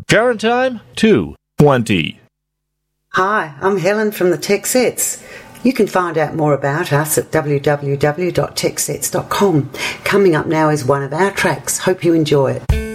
Current time, 2:20. Hi, I'm Helen from the Tech Sets. You can find out more about us at www.techsets.com. Coming up now is one of our tracks. Hope you enjoy it.